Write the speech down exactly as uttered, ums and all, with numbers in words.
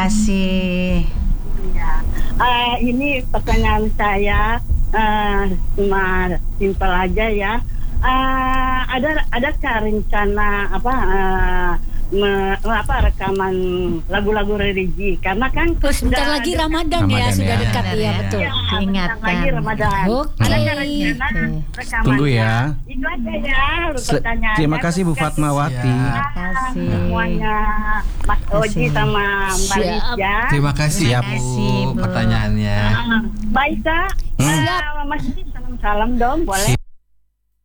kasih. Ya. Uh, ini pertanyaan saya uh, cuma simpel aja ya. Uh, ada adakah rencana apa uh, me, apa rekaman lagu-lagu religi? Karena kan oh, sebentar lagi ada, Ramadan, Ramadan ya, sudah ya. dekat ya, ya betul. Ya, Ingatkan. lagi Ramadan. Oke. Adakah rencana rekaman? Tunggu ya. Itu aja ya. Pertanyaannya. Terima kasih Bu Fatmawati. Terima kasih. Semuanya Mas Oji sama Mbak Siap. Lisya. Terima kasih ya Bu, kasih, Bu. pertanyaannya. Ah, baik Kak. Siap. Uh, Mas salam salam dong boleh.